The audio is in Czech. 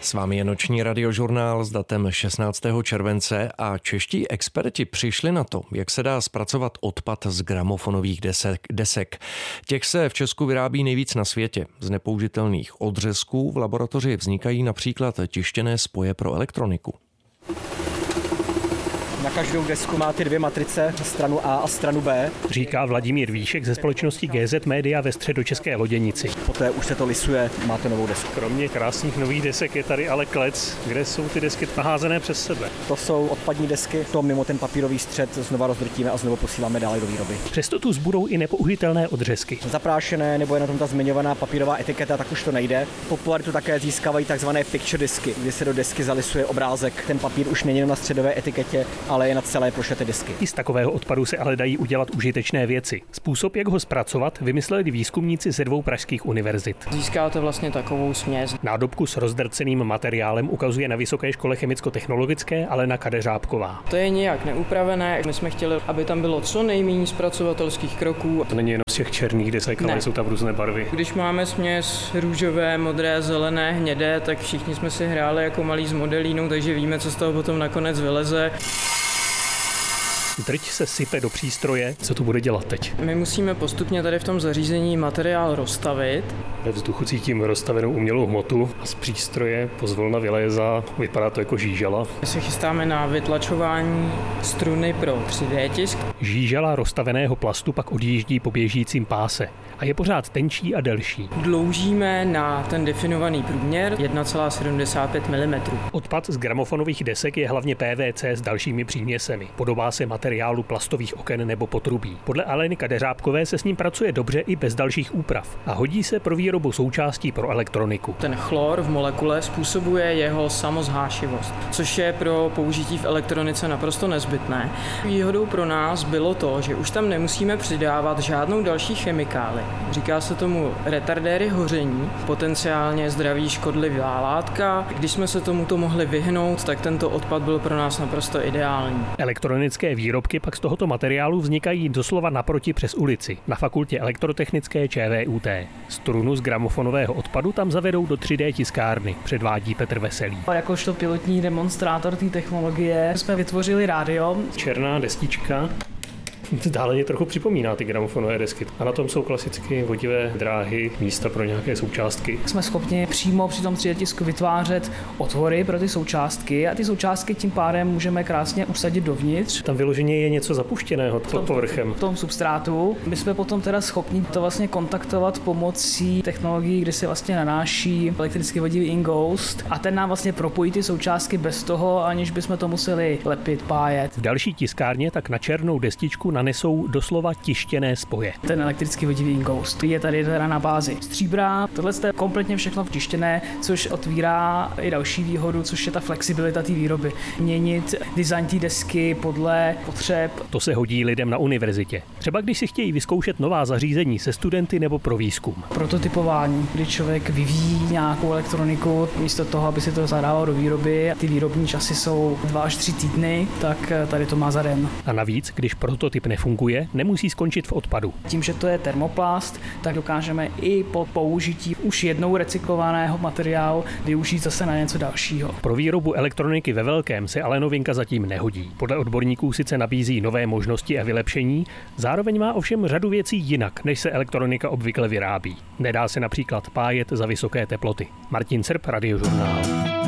S vámi je noční radiožurnál s datem 16. července a čeští experti přišli na to, jak se dá zpracovat odpad z gramofonových desek. Těch se v Česku vyrábí nejvíc na světě. Z nepoužitelných odřezků v laboratoři vznikají například tištěné spoje pro elektroniku. Na každou desku má ty dvě matrice, stranu A a stranu B. Říká Vladimír Víšek ze společnosti GZ Media ve Středočeské Loděnici. Poté už se to lisuje, máte novou desku. Kromě krásných nových desek je tady ale klec, kde jsou ty desky naházené přes sebe. To jsou odpadní desky, to mimo ten papírový střed znova rozdrtíme a znovu posíláme dále do výroby. Přesto tu zbudou i nepoužitelné odřezky. Zaprášené nebo je na tom ta zmiňovaná papírová etiketa, tak už to nejde. Popularitu také získávají takzvané picture disky, kdy se do desky zalisuje obrázek. Ten papír už není na středové etiketě, ale je na celé ploše té desky. I z takového odpadu se ale dají udělat užitečné věci. Způsob, jak ho zpracovat, vymysleli výzkumníci ze 2 pražských univerzit. Získáte vlastně takovou směs. Nádobku s rozdrceným materiálem ukazuje na Vysoké škole chemicko-technologické Alena Kadeřábková. To je nějak neupravené. My jsme chtěli, aby tam bylo co nejméně zpracovatelských kroků. To není jenom z těch černých desek, ale jsou tam různé barvy. Když máme směs růžové, modré, zelené, hnědé, tak všichni jsme si hráli jako malí s modelínou, takže víme, co z toho potom nakonec vyleze. Drť se sype do přístroje. Co tu bude dělat teď? My musíme postupně tady v tom zařízení materiál rozstavit. Ve vzduchu cítím rozstavenou umělou hmotu a z přístroje pozvolna vylézá. Vypadá to jako žížala. My se chystáme na vytlačování struny pro 3D tisk. Žížala rozstaveného plastu pak odjíždí po běžícím páse a je pořád tenčí a delší. Dloužíme na ten definovaný průměr 1,75 mm. Odpad z gramofonových desek je hlavně PVC s dalšími příměsemi. Podobá se materiálu plastových oken nebo potrubí. Podle Aleny Kadeřábkové se s ním pracuje dobře i bez dalších úprav a hodí se pro výrobu součástí pro elektroniku. Ten chlor v molekule způsobuje jeho samozhášivost, což je pro použití v elektronice naprosto nezbytné. Výhodou pro nás bylo to, že už tam nemusíme přidávat žádnou další chemikálii. Říká se tomu retardéry hoření, potenciálně zdraví škodlivá látka. Když jsme se tomuto mohli vyhnout, tak tento odpad byl pro nás naprosto ideální. Elektronické výrobky pak z tohoto materiálu vznikají doslova naproti přes ulici, na fakultě elektrotechnické ČVUT. Strunu z gramofonového odpadu tam zavedou do 3D tiskárny, předvádí Petr Veselý. Jakožto pilotní demonstrátor té technologie jsme vytvořili rádio. Černá destička. Dále je trochu připomíná ty gramofonové desky. A na tom jsou klasicky vodivé dráhy, místa pro nějaké součástky. Jsme schopni přímo při tom 3D tisku vytvářet otvory pro ty součástky a ty součástky tím pádem můžeme krásně usadit dovnitř. Tam vyloženě je něco zapuštěného pod povrchem. V tom substrátu. My jsme potom teda schopni to vlastně kontaktovat pomocí technologií, kdy se vlastně nanáší elektricky vodivý inghoust a ten nám vlastně propojí ty součástky bez toho, aniž bychom to museli lepit, pájet. V další tiskárně tak na černou destičku nanesou doslova tištěné spoje. Ten elektrický vodivý inghoust je tady teda na bázi stříbra. Tohle je kompletně všechno vtištěné, což otvírá i další výhodu, což je ta flexibilita té výroby. Měnit design té desky podle potřeb. To se hodí lidem na univerzitě. Třeba když si chtějí vyzkoušet nová zařízení se studenty nebo pro výzkum. Prototypování, kdy člověk vyvíjí nějakou elektroniku, místo toho, aby si to zadával do výroby. Ty výrobní časy jsou 2 až 3 týdny, tak tady to má za den. A navíc, když prototyp nefunguje, nemusí skončit v odpadu. Tím, že to je termoplast, tak dokážeme i po použití už jednou recyklovaného materiálu využít zase na něco dalšího. Pro výrobu elektroniky ve velkém se ale novinka zatím nehodí. Podle odborníků sice nabízí nové možnosti a vylepšení, zároveň má ovšem řadu věcí jinak, než se elektronika obvykle vyrábí. Nedá se například pájet za vysoké teploty. Martin Srb, Radiožurnál.